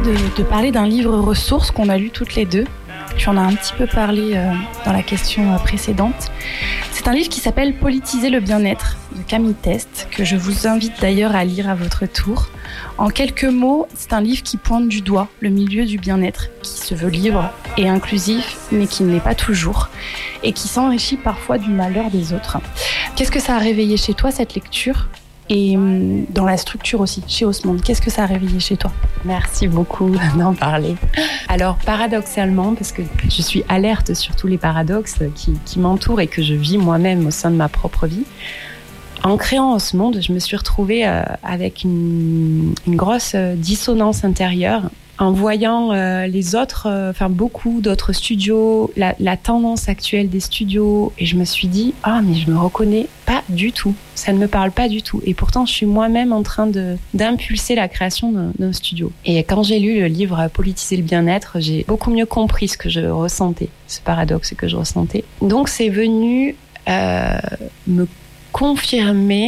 de parler d'un livre ressource qu'on a lu toutes les deux. Tu en as un petit peu parlé dans la question précédente. C'est un livre qui s'appelle « Politiser le bien-être » de Camille Test, que je vous invite d'ailleurs à lire à votre tour. En quelques mots, c'est un livre qui pointe du doigt le milieu du bien-être, qui se veut libre et inclusif, mais qui ne l'est pas toujours, et qui s'enrichit parfois du malheur des autres. Qu'est-ce que ça a réveillé chez toi, cette lecture ? Et dans la structure aussi, chez Haussmann, qu'est-ce que ça a réveillé chez toi ? Merci beaucoup d'en parler. Alors, paradoxalement, parce que je suis alerte sur tous les paradoxes qui m'entourent et que je vis moi-même au sein de ma propre vie, en créant Haussmann, je me suis retrouvée avec une grosse dissonance intérieure en voyant les autres, beaucoup d'autres studios, la tendance actuelle des studios, et je me suis dit « Ah, mais je me reconnais pas du tout, ça ne me parle pas du tout. » Et pourtant, je suis moi-même en train d'impulser la création d'un studio. Et quand j'ai lu le livre « Politiser le bien-être », j'ai beaucoup mieux compris ce que je ressentais, ce paradoxe que je ressentais. Donc, c'est venu me confirmer